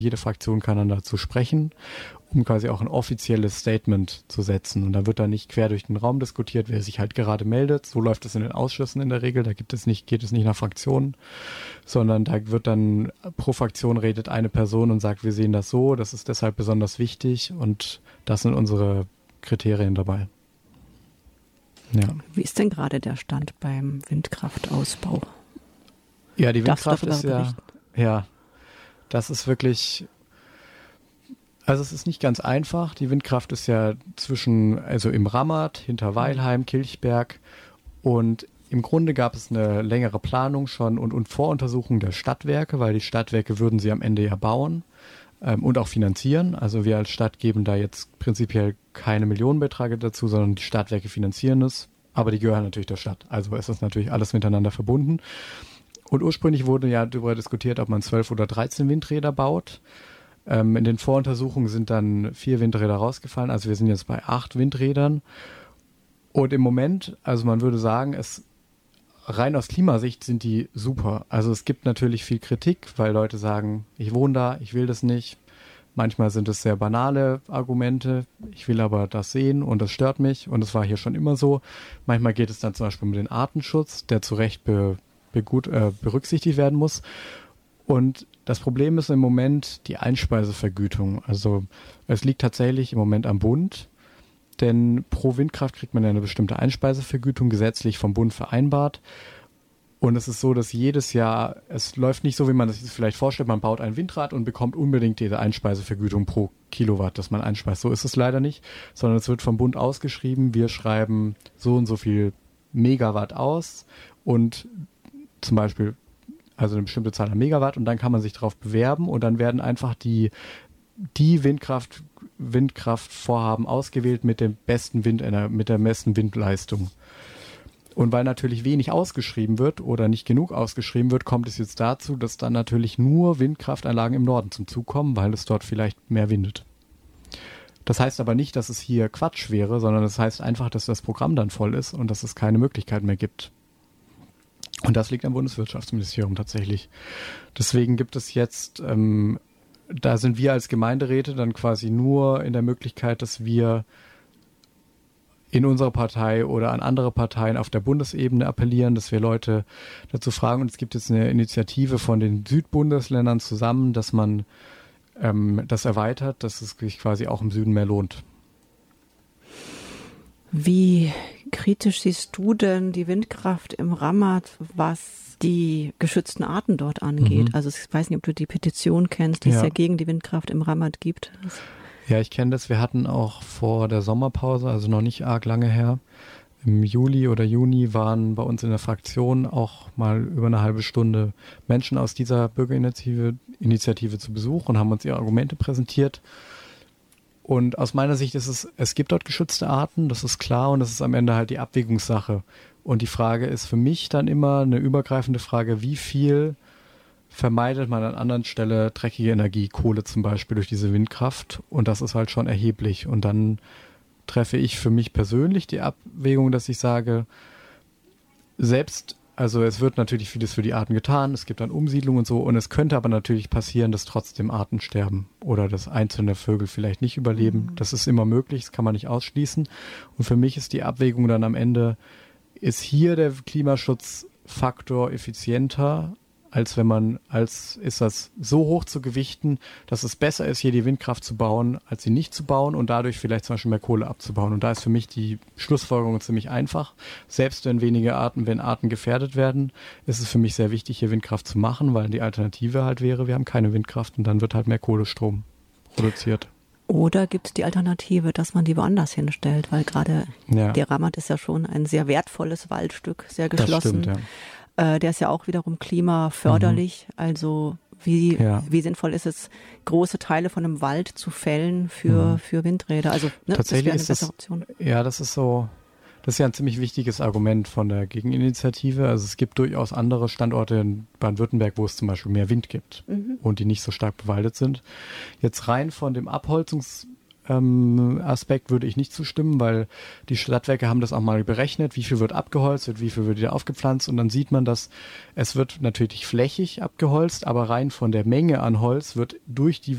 Jede Fraktion kann dann dazu sprechen, um quasi auch ein offizielles Statement zu setzen. Und da wird dann nicht quer durch den Raum diskutiert, wer sich halt gerade meldet. So läuft es in den Ausschüssen in der Regel. Da geht es nicht nach Fraktionen, sondern da wird dann pro Fraktion redet eine Person und sagt, wir sehen das so, das ist deshalb besonders wichtig und das sind unsere Kriterien dabei. Ja. Wie ist denn gerade der Stand beim Windkraftausbau? Ja, die Windkraft ist ja, das ist wirklich, also es ist nicht ganz einfach. Die Windkraft ist ja also im Rammert, hinter Weilheim, Kilchberg und im Grunde gab es eine längere Planung schon und Voruntersuchung der Stadtwerke, weil die Stadtwerke würden sie am Ende ja bauen und auch finanzieren. Also wir als Stadt geben da jetzt prinzipiell keine Millionenbeträge dazu, sondern die Stadtwerke finanzieren es, aber die gehören natürlich der Stadt. Also es ist natürlich alles miteinander verbunden. Und ursprünglich wurde ja darüber diskutiert, ob man 12 oder 13 Windräder baut. In den Voruntersuchungen sind dann 4 Windräder rausgefallen. Also wir sind jetzt bei 8 Windrädern. Und im Moment, also man würde sagen, rein aus Klimasicht sind die super. Also es gibt natürlich viel Kritik, weil Leute sagen, ich wohne da, ich will das nicht. Manchmal sind es sehr banale Argumente. Ich will aber das sehen und das stört mich. Und es war hier schon immer so. Manchmal geht es dann zum Beispiel um den Artenschutz, der zu Recht berücksichtigt werden muss. Und das Problem ist im Moment die Einspeisevergütung. Also es liegt tatsächlich im Moment am Bund, denn pro Windkraft kriegt man ja eine bestimmte Einspeisevergütung, gesetzlich vom Bund vereinbart. Und es ist so, dass jedes Jahr, es läuft nicht so, wie man sich das vielleicht vorstellt, man baut ein Windrad und bekommt unbedingt diese Einspeisevergütung pro Kilowatt, das man einspeist. So ist es leider nicht, sondern es wird vom Bund ausgeschrieben, wir schreiben so und so viel Megawatt aus und zum Beispiel also eine bestimmte Zahl an Megawatt und dann kann man sich darauf bewerben und dann werden einfach die Windkraftvorhaben ausgewählt mit dem besten mit der besten Windleistung. Und weil natürlich wenig ausgeschrieben wird oder nicht genug ausgeschrieben wird, kommt es jetzt dazu, dass dann natürlich nur Windkraftanlagen im Norden zum Zug kommen, weil es dort vielleicht mehr windet. Das heißt aber nicht, dass es hier Quatsch wäre, sondern das heißt einfach, dass das Programm dann voll ist und dass es keine Möglichkeit mehr gibt. Und das liegt am Bundeswirtschaftsministerium tatsächlich. Deswegen gibt es jetzt, da sind wir als Gemeinderäte dann quasi nur in der Möglichkeit, dass wir in unserer Partei oder an andere Parteien auf der Bundesebene appellieren, dass wir Leute dazu fragen. Und es gibt jetzt eine Initiative von den Südbundesländern zusammen, dass man das erweitert, dass es sich quasi auch im Süden mehr lohnt. Wie kritisch siehst du denn die Windkraft im Rammert, was die geschützten Arten dort angeht? Also ich weiß nicht, ob du die Petition kennst, die es ja gegen die Windkraft im Rammert gibt. Ja, ich kenne das. Wir hatten auch vor der Sommerpause, also noch nicht arg lange her, im Juli oder Juni waren bei uns in der Fraktion auch mal über eine halbe Stunde Menschen aus dieser Bürgerinitiative zu Besuch und haben uns ihre Argumente präsentiert. Und aus meiner Sicht ist es gibt dort geschützte Arten, das ist klar, und das ist am Ende halt die Abwägungssache. Und die Frage ist für mich dann immer eine übergreifende Frage, wie viel vermeidet man an anderen Stelle dreckige Energie, Kohle zum Beispiel durch diese Windkraft, und das ist halt schon erheblich. Und dann treffe ich für mich persönlich die Abwägung, dass ich sage, also es wird natürlich vieles für die Arten getan, es gibt dann Umsiedlung und so, und es könnte aber natürlich passieren, dass trotzdem Arten sterben oder dass einzelne Vögel vielleicht nicht überleben. Das ist immer möglich, das kann man nicht ausschließen. Und für mich ist die Abwägung dann am Ende, ist hier der Klimaschutzfaktor effizienter, ist das so hoch zu gewichten, dass es besser ist, hier die Windkraft zu bauen, als sie nicht zu bauen und dadurch vielleicht zum Beispiel mehr Kohle abzubauen. Und da ist für mich die Schlussfolgerung ziemlich einfach. Selbst wenn Arten gefährdet werden, ist es für mich sehr wichtig, hier Windkraft zu machen, weil die Alternative halt wäre, wir haben keine Windkraft und dann wird halt mehr Kohlestrom produziert. Oder gibt es die Alternative, dass man die woanders hinstellt, weil gerade der Rammert ist ja schon ein sehr wertvolles Waldstück, sehr geschlossen. Das stimmt, ja. Der ist ja auch wiederum klimaförderlich. Also wie sinnvoll ist es, große Teile von einem Wald zu fällen für Windräder? Also tatsächlich das wäre eine bessere Option. Ja, das ist ja ein ziemlich wichtiges Argument von der Gegeninitiative. Also es gibt durchaus andere Standorte in Baden-Württemberg, wo es zum Beispiel mehr Wind gibt und die nicht so stark bewaldet sind. Jetzt rein von dem Aspekt würde ich nicht zustimmen, weil die Stadtwerke haben das auch mal berechnet, wie viel wird abgeholzt, wie viel wird wieder aufgepflanzt, und dann sieht man, dass es wird natürlich flächig abgeholzt, aber rein von der Menge an Holz wird durch die